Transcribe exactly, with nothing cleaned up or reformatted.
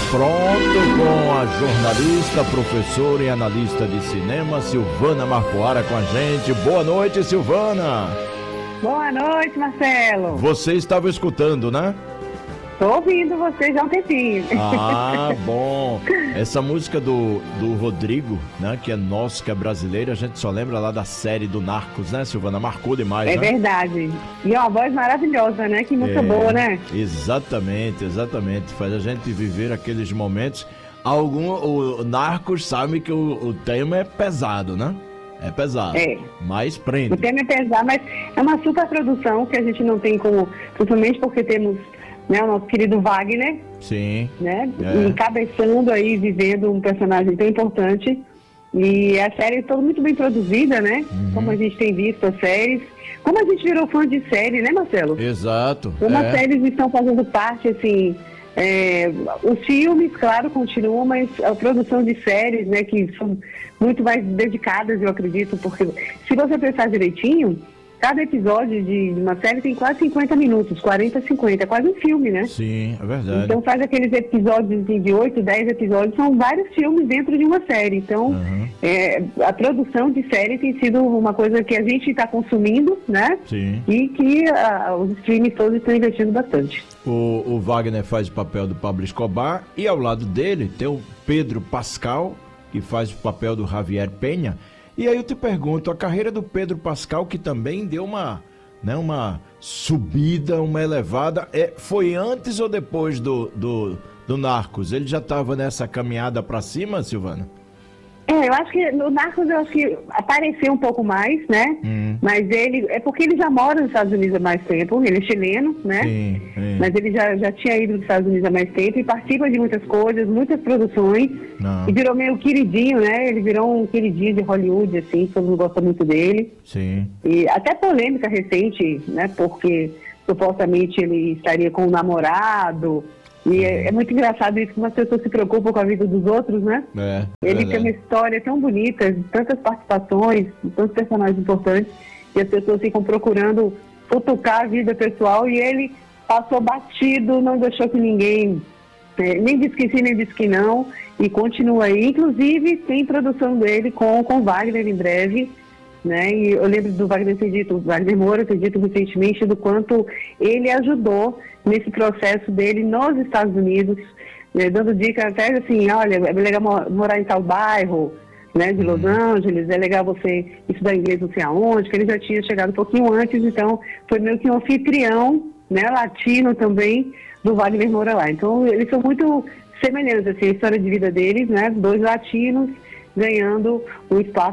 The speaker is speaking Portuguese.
pronto com a jornalista, professora e analista de cinema, Silvana Marcoara com a gente. Boa noite, Silvana. Boa noite, Marcelo. Você estava escutando, né? Tô ouvindo você já há um tempinho. Ah, bom. Essa música do, do Rodrigo, né, que é nosso, que é brasileiro, a gente só lembra lá da série do Narcos, né, Silvana? Marcou demais, é né? É verdade. E uma voz maravilhosa, né? Que música é, boa, né? Exatamente, exatamente. Faz a gente viver aqueles momentos. Algum, o Narcos sabe que o, o tema é pesado, né? É pesado, é. Mas prende. O tema é pesado, mas é uma super produção que a gente não tem como, principalmente porque temos, né, o nosso querido Wagner, Sim, né, é. encabeçando aí, vivendo um personagem tão importante. E a série é toda muito bem produzida, né? Uhum. Como a gente tem visto as séries. Como a gente virou fã de série, né, Marcelo? Exato. Como é. as séries estão fazendo parte, assim... É, os filmes, claro, continuam, mas a produção de séries, né, que são muito mais dedicadas, eu acredito, porque se você pensar direitinho, cada episódio de uma série tem quase cinquenta minutos, quarenta, cinquenta, é quase um filme, né? Sim, é verdade. Então faz aqueles episódios de oito, dez episódios, são vários filmes dentro de uma série. Então, uhum. é, a produção de série tem sido uma coisa que a gente está consumindo, né? Sim. E que a, os streams todos estão investindo bastante. O, o Wagner faz o papel do Pablo Escobar e ao lado dele tem o Pedro Pascal, que faz o papel do Javier Penha. E aí eu te pergunto, a carreira do Pedro Pascal, que também deu uma, né, uma subida, uma elevada, é, foi antes ou depois do, do, do Narcos? Ele já estava nessa caminhada para cima, Silvana? É, eu acho que no Narcos eu acho que apareceu um pouco mais, né? Hum. Mas ele, é porque ele já mora nos Estados Unidos há mais tempo, ele é chileno, né? Sim, sim. Mas ele já, já tinha ido nos Estados Unidos há mais tempo e participa de muitas coisas, muitas produções. Não. E virou meio queridinho, né? Ele virou um queridinho de Hollywood, assim, todo mundo gosta muito dele. Sim. E até polêmica recente, né? Porque supostamente ele estaria com um namorado. E é, é muito engraçado isso, que umas pessoas se preocupam com a vida dos outros, né? É, ele é tem uma história tão bonita, tantas participações, tantos personagens importantes, e as pessoas ficam procurando futucar a vida pessoal, e ele passou batido, não deixou que ninguém, é, nem disse que sim, nem disse que não, e continua aí. Inclusive, tem produção dele com o Wagner em breve, né? E eu lembro do Wagner ter dito, o Wagner Moura ter dito recentemente do quanto ele ajudou nesse processo dele nos Estados Unidos, né, dando dica até assim, olha, é legal morar em tal bairro, né, de Los Angeles, é legal você estudar inglês não sei aonde, que ele já tinha chegado um pouquinho antes, então foi meio que um anfitrião, né, latino também, do Wagner Moura lá. Então eles são muito semelhantes, assim, a história de vida deles, né, dois latinos ganhando o espaço